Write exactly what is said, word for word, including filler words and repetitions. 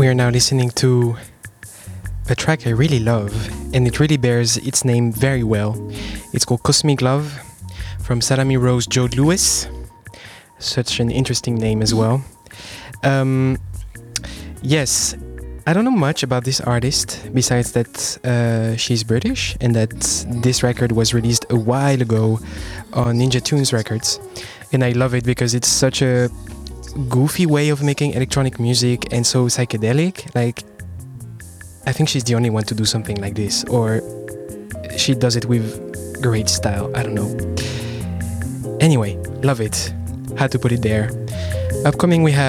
We are now listening to a track I really love, and it really bears its name very well. It's called Cosmic Love from Salami Rose Joe Lewis. Such an interesting name as well. Um, yes, I don't know much about this artist besides that uh, she's British and that this record was released a while ago on Ninja Tunes Records. And I love it because it's such a goofy way of making electronic music and so psychedelic. Like, I think she's the only one to do something like this, or she does it with great style. I don't know. Anyway, love it. Had to put it there. Upcoming we have